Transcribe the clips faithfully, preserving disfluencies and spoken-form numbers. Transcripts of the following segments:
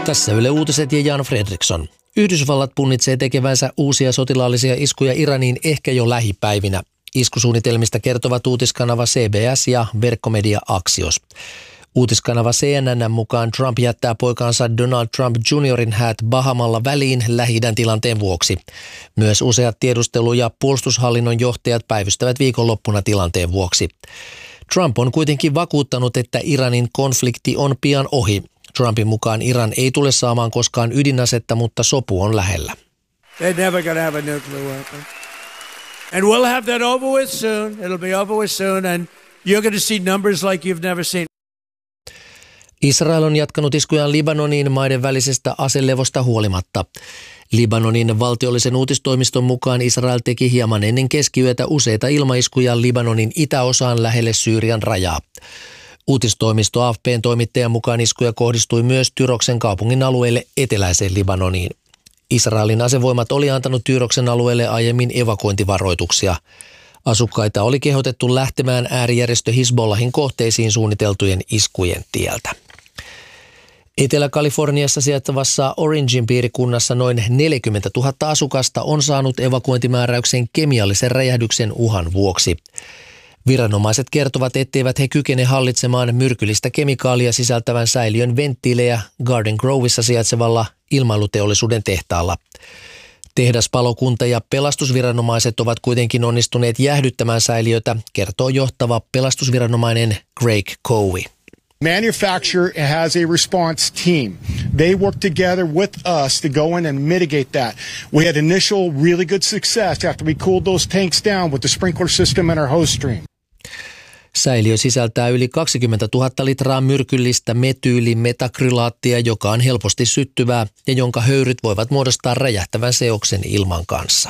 Tässä Yle Uutiset ja Jan Fredriksson. Yhdysvallat punnitsee tekevänsä uusia sotilaallisia iskuja Iraniin ehkä jo lähipäivinä. Iskusuunnitelmista kertovat uutiskanava C B S ja verkkomedia Axios. Uutiskanava C N N mukaan Trump jättää poikansa Donald Trump juniorin häät Bahamalla väliin Lähi-idän tilanteen vuoksi. Myös useat tiedustelu- ja puolustushallinnon johtajat päivystävät viikonloppuna tilanteen vuoksi. Trump on kuitenkin vakuuttanut, että Iranin konflikti on pian ohi. Trumpin mukaan Iran ei tule saamaan koskaan ydinasetta, mutta sopu on lähellä. They're never gonna have a nuclear weapon. And we'll have that over with soon. It'll be over with soon and you're going to see numbers like you've never seen. Israel on jatkanut iskujaan Libanoniin maiden välisestä aselevosta huolimatta. Libanonin valtiollisen uutistoimiston mukaan Israel teki hieman ennen keskiyötä useita ilmaiskuja Libanonin itäosaan lähelle Syyrian rajaa. Uutistoimisto A F P:n toimittajan mukaan iskuja kohdistui myös Tyroksen kaupungin alueelle eteläiseen Libanoniin. Israelin asevoimat oli antanut Tyroksen alueelle aiemmin evakuointivaroituksia. Asukkaita oli kehotettu lähtemään äärijärjestö Hizbollahin kohteisiin suunniteltujen iskujen tieltä. Etelä-Kaliforniassa sijaitsevassa Orangein piirikunnassa noin neljäkymmentätuhatta asukasta on saanut evakuointimääräyksen kemiallisen räjähdyksen uhan vuoksi. Viranomaiset kertovat, etteivät he kykene hallitsemaan myrkyllistä kemikaalia sisältävän säiliön venttiilejä Garden Grovessa sijaitsevalla ilmailuteollisuuden tehtaalla. Tehdaspalokunta ja pelastusviranomaiset ovat kuitenkin onnistuneet jäähdyttämään säiliötä, kertoo johtava pelastusviranomainen Greg Cowie. Manufacturer has a response team. They work together with us to go in and mitigate that. We had initial really good success after we cooled those tanks down with the sprinkler system and our hose stream. Säiliö sisältää yli kaksikymmentätuhatta litraa myrkyllistä metyylimetakrylaattia, joka on helposti syttyvää ja jonka höyryt voivat muodostaa räjähtävän seoksen ilman kanssa.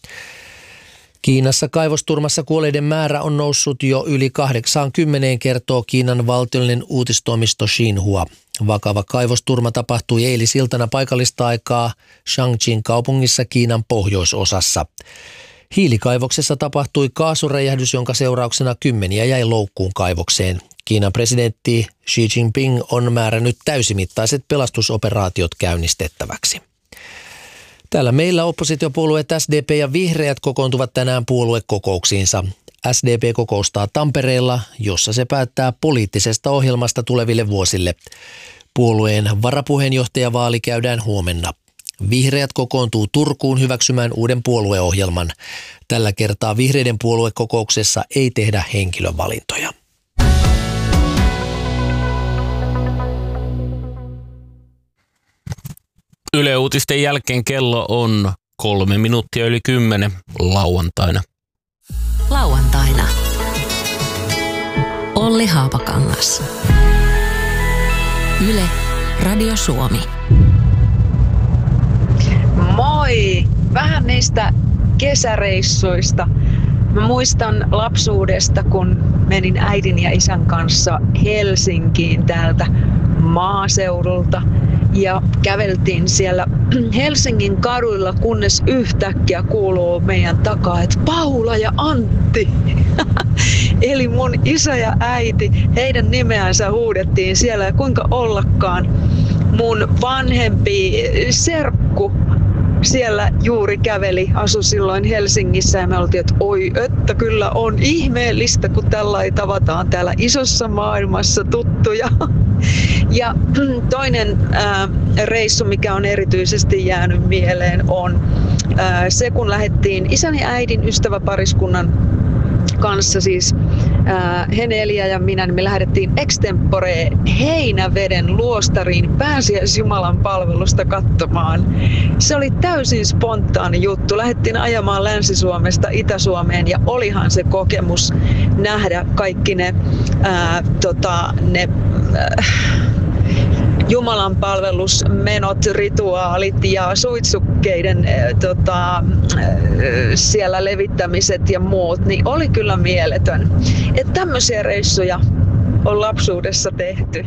Kiinassa kaivosturmassa kuolleiden määrä on noussut jo yli kahdeksankymmentä, kertoo Kiinan valtiollinen uutistoimisto Xinhua. Vakava kaivosturma tapahtui eilisiltana paikallista aikaa Shangjin kaupungissa Kiinan pohjoisosassa. Hiilikaivoksessa tapahtui kaasuräjähdys, jonka seurauksena kymmeniä jäi loukkuun kaivokseen. Kiinan presidentti Xi Jinping on määrännyt täysimittaiset pelastusoperaatiot käynnistettäväksi. Täällä meillä oppositiopuolueet S D P ja Vihreät kokoontuvat tänään puoluekokouksiinsa. S D P kokoustaa Tampereella, jossa se päättää poliittisesta ohjelmasta tuleville vuosille. Puolueen varapuheenjohtajavaali käydään huomenna. Vihreät kokoontuu Turkuun hyväksymään uuden puolueohjelman. Tällä kertaa Vihreiden puoluekokouksessa ei tehdä henkilövalintoja. Yle Uutisten jälkeen kello on kolme minuuttia yli kymmenen lauantaina. Lauantaina. Olli Haapakangas. Yle Radio Suomi. Moi! Vähän niistä kesäreissuista. Mä muistan lapsuudesta, kun menin äidin ja isän kanssa Helsinkiin täältä maaseudulta. Ja käveltiin siellä Helsingin kaduilla, kunnes yhtäkkiä kuuluu meidän takaa, että Paula ja Antti. Eli mun isä ja äiti, heidän nimeänsä huudettiin siellä ja kuinka ollakaan. Mun vanhempi serkku siellä juuri käveli, asui silloin Helsingissä ja me oltiin, että oi, että kyllä on ihmeellistä, kun tällainen tavataan täällä isossa maailmassa tuttuja. Ja toinen ää, reissu, mikä on erityisesti jäänyt mieleen, on ää, se, kun lähdettiin isän ja äidin ystäväpariskunnan kanssa, siis ää, Henelia ja minä, niin me lähdettiin extempore Heinäveden luostariin pääsiäisjumalan palvelusta katsomaan. Se oli täysin spontaani juttu. Lähdettiin ajamaan Länsi-Suomesta Itä-Suomeen ja olihan se kokemus nähdä kaikki ne, ää, tota, ne ää, Jumalan palvelusmenot, rituaalit ja suitsukkeiden äh, tota, äh, siellä levittämiset ja muut, niin oli kyllä mieletön. Että tämmöisiä reissuja on lapsuudessa tehty.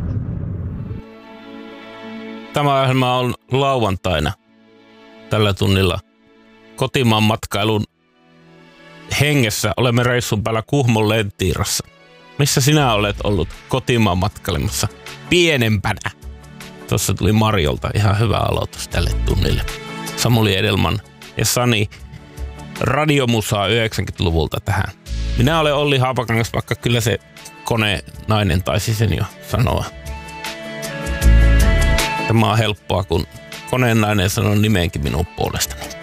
Tämä ohjelma on lauantaina tällä tunnilla kotimaan matkailun hengessä. Olemme reissun päällä Kuhmon Lentiirassa. Missä sinä olet ollut kotimaan matkailemassa pienempänä? Tuossa tuli Marjolta ihan hyvä aloitus tälle tunnille. Samuli Edelman ja Sani radiomusaa yhdeksänkymmentäluvulta tähän. Minä olen Olli Haapakangas, vaikka kyllä se kone nainen taisi sen jo sanoa. Tämä on helppoa, kun koneen nainen sanoo nimeenkin minun puolestani.